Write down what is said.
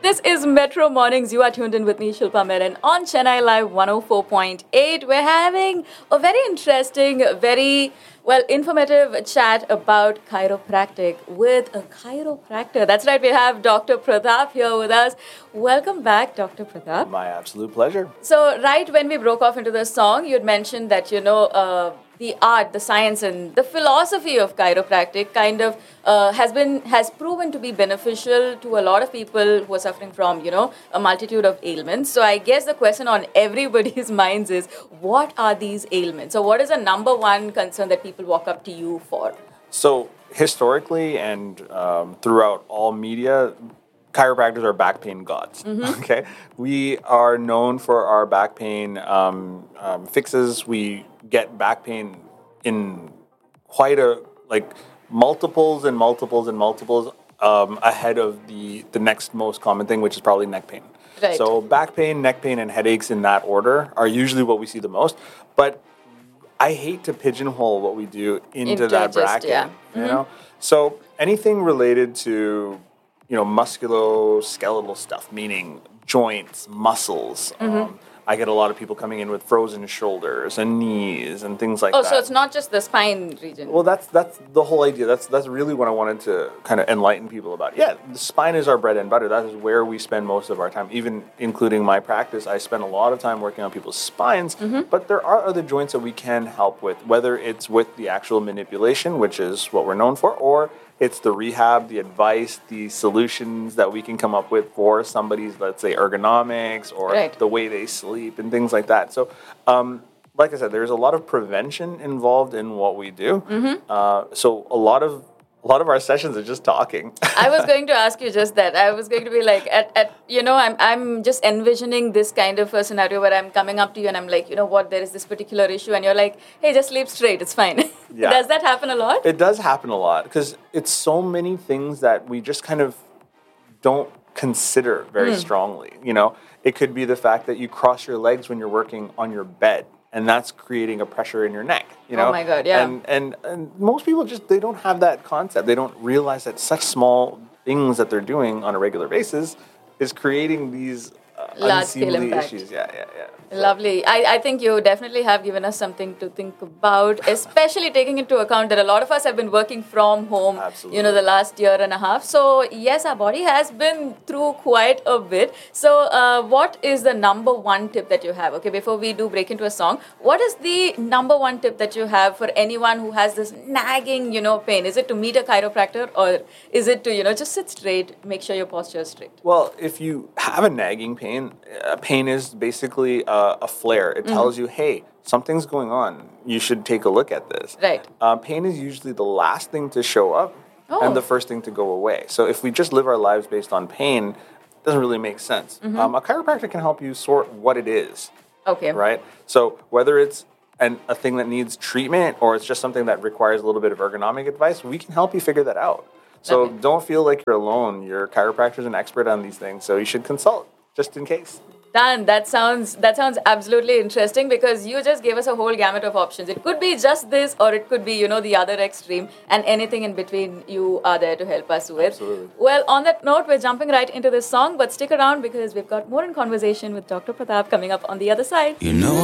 This is Metro Mornings. You are tuned in with me, Shilpa Menon, on Chennai Live 104.8. We're having a very interesting, informative chat about chiropractic with a chiropractor. That's right, we have Dr. Pratap here with us. Welcome back, Dr. Pratap. My absolute pleasure. So, right when we broke off into the song, you'd mentioned that, the art, the science, and the philosophy of chiropractic kind of has proven to be beneficial to a lot of people who are suffering from, a multitude of ailments. So I guess the question on everybody's minds is, what are these ailments? So what is the number one concern that people walk up to you for? So historically and throughout all media, chiropractors are back pain gods. Mm-hmm. Okay, we are known for our back pain fixes. We get back pain in quite multiples and multiples and multiples ahead of the next most common thing, which is probably neck pain. Right. So back pain, neck pain, and headaches in that order are usually what we see the most. But I hate to pigeonhole what we do into that bracket. Yeah. You know, so anything related to musculoskeletal stuff, meaning joints, muscles. I get a lot of people coming in with frozen shoulders and knees and things like that. Oh, so it's not just the spine region. Well, that's the whole idea. That's really what I wanted to kind of enlighten people about. Yeah, the spine is our bread and butter. That is where we spend most of our time. Even including my practice, I spend a lot of time working on people's spines. But there are other joints that we can help with, whether it's with the actual manipulation, which is what we're known for, or it's the rehab, the advice, the solutions that we can come up with for somebody's, let's say, ergonomics or the way they sleep and things like that. So, like I said, there's a lot of prevention involved in what we do. So a lot of our sessions are just talking. I was going to ask you just that. I was going to be like, I'm just envisioning this kind of a scenario where I'm coming up to you and I'm like, there is this particular issue, and you're like, hey, just sleep straight, it's fine. Yeah. Does that happen a lot? It does happen a lot because it's so many things that we just kind of don't consider very strongly. It could be the fact that you cross your legs when you're working on your bed, and that's creating a pressure in your neck. Oh my God, yeah. And most people they don't have that concept. They don't realize that such small things that they're doing on a regular basis is creating these large-scale unseemly impact. issues. Yeah. So. Lovely. I think you definitely have given us something to think about, especially taking into account that a lot of us have been working from home, Absolutely. The last year and a half. So, yes, our body has been through quite a bit. So, what is the number one tip that you have? Okay, before we do break into a song, what is the number one tip that you have for anyone who has this nagging, pain? Is it to meet a chiropractor, or is it to, just sit straight, make sure your posture is straight? Well, if you have a nagging pain, pain is basically a flare. It tells you, hey, something's going on. You should take a look at this. Right. Pain is usually the last thing to show up and the first thing to go away. So if we just live our lives based on pain, it doesn't really make sense. A chiropractor can help you sort what it is. Okay. Right? So whether it's a thing that needs treatment or it's just something that requires a little bit of ergonomic advice, we can help you figure that out. So don't feel like you're alone. Your chiropractor is an expert on these things, so you should consult just in case. Done. That sounds absolutely interesting, because you just gave us a whole gamut of options. It could be just this, or it could be, the other extreme, and anything in between you are there to help us with. Absolutely. Well, on that note, we're jumping right into this song, but stick around because we've got more in conversation with Dr. Pratap coming up on the other side.